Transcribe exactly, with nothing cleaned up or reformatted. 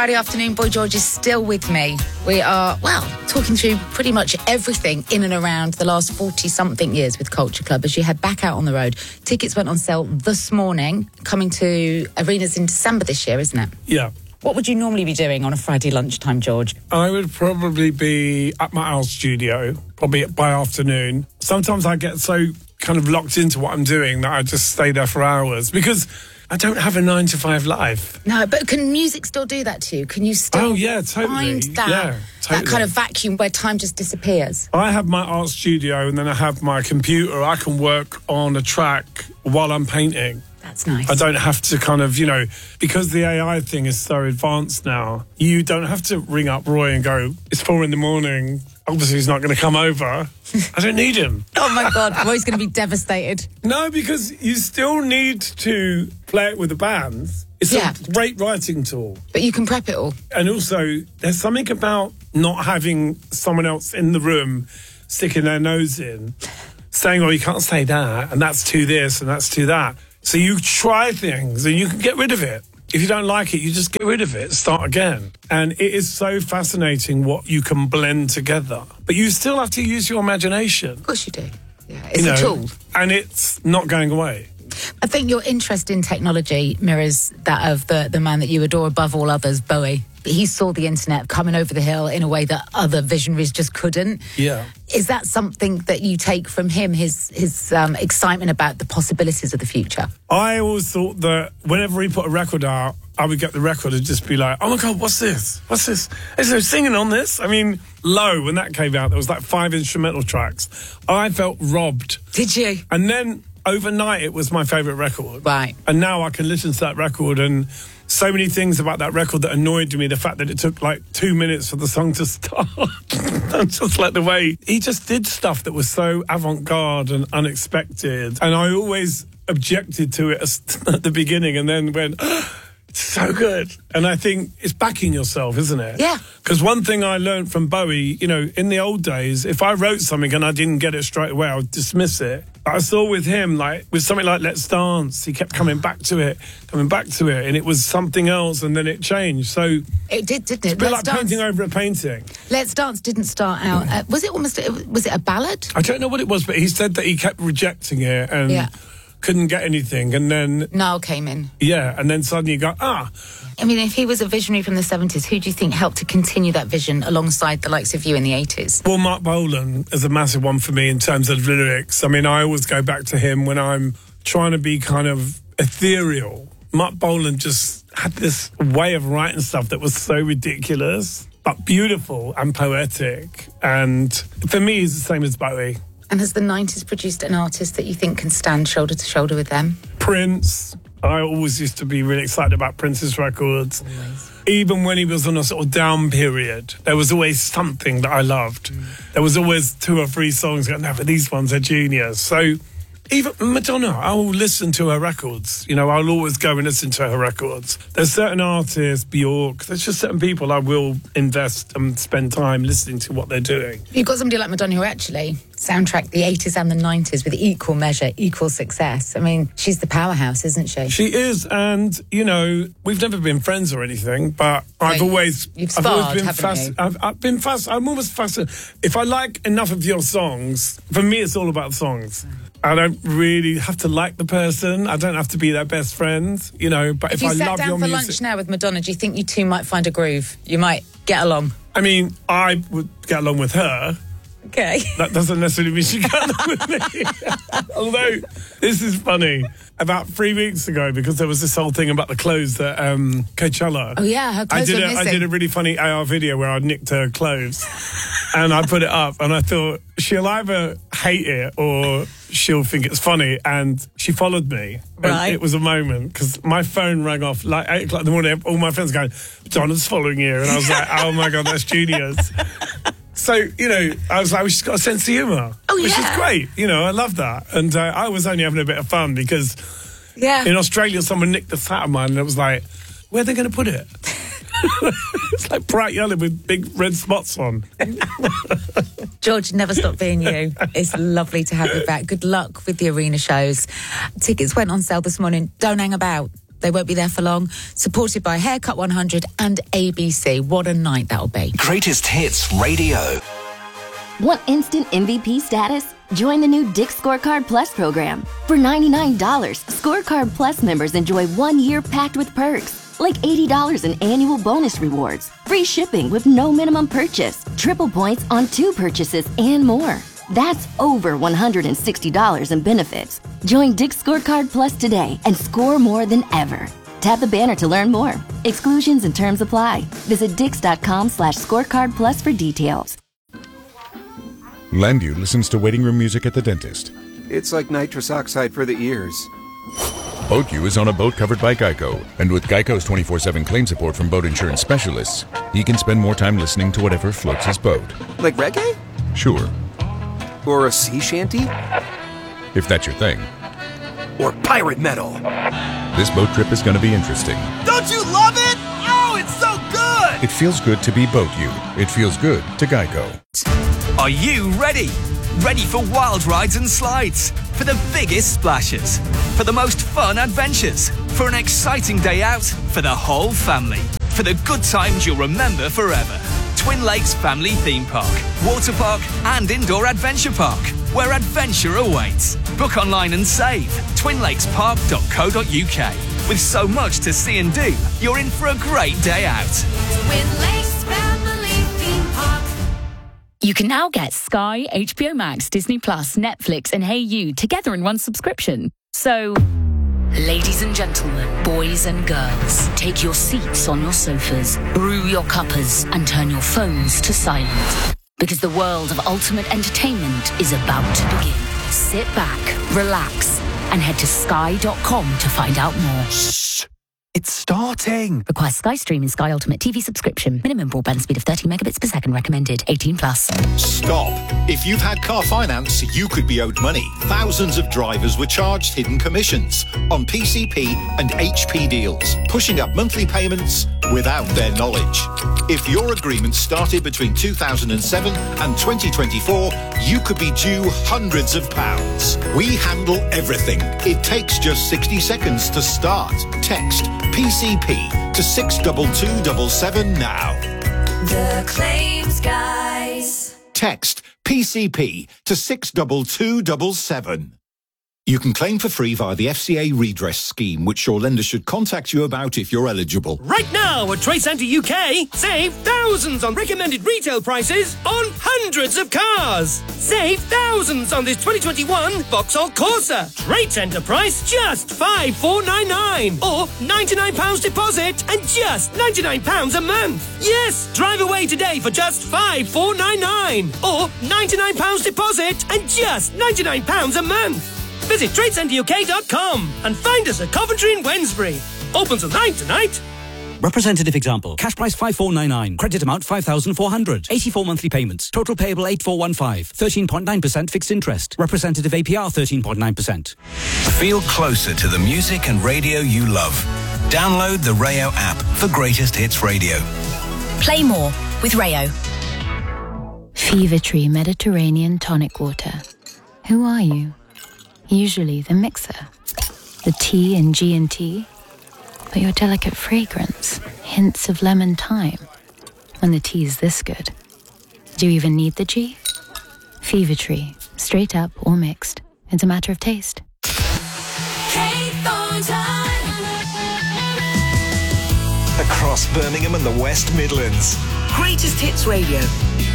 Friday afternoon, Boy George is still with me. We are, well, talking through pretty much everything in and around the last forty-something years with Culture Club as you head back out on the road. Tickets went on sale this morning, coming to arenas in December this year, isn't it? Yeah. What would you normally be doing on a Friday lunchtime, George? I would probably be at my house studio, probably by afternoon. Sometimes I get so kind of locked into what I'm doing that I just stay there for hours because I don't have a nine to five life. No, but can music still do that to you? Can you still oh, yeah, totally. find that, yeah, totally. that kind of vacuum where time just disappears? I have my art studio and then I have my computer. I can work on a track while I'm painting. That's nice. I don't have to kind of, you know, because the A I thing is so advanced now, you don't have to ring up Roy and go, it's four in the morning. Obviously, he's not going to come over. I don't need him. Oh, my God. Roy's going to be devastated. No, because you still need to play it with the bands. It's Yeah. a great writing tool. But you can prep it all. And also, there's something about not having someone else in the room sticking their nose in, saying, oh, you can't say that, and that's to this, and that's to that. So you try things, and you can get rid of it. If you don't like it, you just get rid of it, start again. And it is so fascinating what you can blend together. But you still have to use your imagination. Of course you do. Yeah, it's you know, a tool. And it's not going away. I think your interest in technology mirrors that of the, the man that you adore above all others, Bowie. He saw the internet coming over the hill in a way that other visionaries just couldn't. Yeah. Is that something that you take from him, his his um, excitement about the possibilities of the future? I always thought that whenever he put a record out, I would get the record and just be like, oh my God, what's this? What's this? Is there singing on this? I mean, Low, when that came out, there was like five instrumental tracks. I felt robbed. Did you? And then overnight, it was my favourite record. Right. And now I can listen to that record and so many things about that record that annoyed me. The fact that it took like two minutes for the song to start. And just like the way he just did stuff that was so avant-garde and unexpected. And I always objected to it at the beginning and then went, oh, it's so good. And I think it's backing yourself, isn't it? Yeah. Because one thing I learned from Bowie, you know, in the old days, if I wrote something and I didn't get it straight away, I would dismiss it. But I saw with him, like, with something like Let's Dance, he kept coming back to it, coming back to it, and it was something else, and then it changed. So It did, didn't it? it's a bit Let's like Dance. painting over a painting. Let's Dance didn't start out... Uh, was it almost... Was it a ballad? I don't know what it was, but he said that he kept rejecting it and Yeah. couldn't get anything, and then, Niall came in. yeah, and then suddenly you go, ah... I mean, if he was a visionary from the seventies, who do you think helped to continue that vision alongside the likes of you in the eighties? Well, Mark Bolan is a massive one for me in terms of lyrics. I mean, I always go back to him when I'm trying to be kind of ethereal. Mark Bolan just had this way of writing stuff that was so ridiculous, but beautiful and poetic. And for me, he's the same as Bowie. And has the nineties produced an artist that you think can stand shoulder to shoulder with them? Prince. I always used to be really excited about Prince's records. Always. Even when he was on a sort of down period, there was always something that I loved. Mm. There was always two or three songs going, no, but these ones are genius. So even Madonna, I'll listen to her records. You know, I'll always go and listen to her records. There's certain artists, Bjork, there's just certain people I will invest and spend time listening to what they're doing. You've got somebody like Madonna who actually soundtracked the eighties and the nineties with equal measure, equal success. I mean, she's the powerhouse, isn't she? She is, and, you know, we've never been friends or anything, but I've you, always... You've I've sparred, always been haven't fast, you? I've, I've been fast. I'm always fascinated. If I like enough of your songs, for me, it's all about songs. I don't really have to like the person. I don't have to be their best friend, you know, but if, If you I sat love down your for music... lunch now with Madonna, do you think you two might find a groove? You might get along? I mean, I would get along with her. Okay. That doesn't necessarily mean she get along with me. Although, this is funny. About three weeks ago, because there was this whole thing about the clothes at um, Coachella. Oh, yeah, her clothes I did were a, missing. I did a really funny A R video where I nicked her clothes. And I put it up, and I thought, she'll either hate it or she'll think it's funny. And she followed me. And Right. it was a moment, because my phone rang off like eight o'clock in the morning. All my friends going, Donna's following you. And I was like, oh my God, that's genius. So, you know, I was like, well, she's got a sense of humour. Oh, which yeah. is great. You know, I love that. And uh, I was only having a bit of fun because Yeah. in Australia, someone nicked a hat of mine and it was like, where are they going to put it? It's like bright yellow with big red spots on. George, never stop being you. It's lovely to have you back. Good luck with the arena shows. Tickets went on sale this morning. Don't hang about. They won't be there for long. Supported by Haircut one hundred and A B C. What a night that'll be. Greatest Hits Radio. Want instant M V P status? Join the new Dick's Scorecard Plus program. For ninety-nine dollars, Scorecard Plus members enjoy one year packed with perks, like eighty dollars in annual bonus rewards, free shipping with no minimum purchase, triple points on two purchases, and more. That's over one hundred sixty dollars in benefits. Join Dick's Scorecard Plus today and score more than ever. Tap the banner to learn more. Exclusions and terms apply. Visit dix.com slash scorecard plus for details. Landu listens to waiting room music at the dentist. It's like nitrous oxide for the ears. BoatU is on a boat covered by Geico, and with Geico's twenty-four seven claim support from boat insurance specialists, he can spend more time listening to whatever floats his boat. Like reggae? Sure. Or a sea shanty? If that's your thing. Or pirate metal? This boat trip is going to be interesting. Don't you love it? Oh, it's so good! It feels good to be BoatU. It feels good to Geico. Are you ready? Ready for wild rides and slides? For the biggest splashes? For the most fun adventures? For an exciting day out? For the whole family? For the good times you'll remember forever? Twin Lakes Family Theme Park, Water Park and Indoor Adventure Park, where adventure awaits. Book online and save. twin lakes park dot co dot U K. With so much to see and do, you're in for a great day out. Twin Lakes Family Theme Park. You can now get Sky, H B O Max, Disney Plus, Netflix and Hey You together in one subscription. So, ladies and gentlemen, boys and girls, take your seats on your sofas, brew your cuppers and turn your phones to silent. Because the world of ultimate entertainment is about to begin. Sit back, relax and head to sky dot com to find out more. Shh! It's starting! Requires Sky Stream and Sky Ultimate T V subscription. Minimum broadband speed of thirty megabits per second recommended. eighteen plus. Stop. If you've had car finance, you could be owed money. Thousands of drivers were charged hidden commissions on P C P and H P deals, pushing up monthly payments without their knowledge. If your agreement started between two thousand seven and twenty twenty-four, you could be due hundreds of pounds. We handle everything. It takes just sixty seconds to start. Text P C P to six two two seven seven now. The Claims Guys. Text P C P to six two two seven seven. You can claim for free via the F C A redress scheme, which your lender should contact you about if you're eligible. Right now at Trade Centre U K, save thousands on recommended retail prices on hundreds of cars. Save thousands on this twenty twenty-one Vauxhall Corsa. Trade Centre price just five thousand four hundred ninety-nine pounds or ninety-nine pounds deposit and just ninety-nine pounds a month. Yes, drive away today for just five thousand four hundred ninety-nine pounds or ninety-nine pounds deposit and just ninety-nine pounds a month. Visit trade centre U K dot com and find us at Coventry and Wednesbury. Open till nine tonight. Representative example. Cash price five thousand four hundred ninety-nine. Credit amount five thousand four hundred. eighty-four monthly payments. Total payable eight thousand four hundred fifteen. thirteen point nine percent fixed interest. Representative A P R thirteen point nine percent. Feel closer to the music and radio you love. Download the Rayo app for Greatest Hits Radio. Play more with Rayo. Fever Tree Mediterranean Tonic Water. Who are you? Usually the mixer, the T in G and T, but your delicate fragrance, hints of lemon thyme. When the tea's this good, do you even need the G? Fever Tree, straight up or mixed. It's a matter of taste. Kate Thornton. Across Birmingham and the West Midlands. Greatest Hits Radio.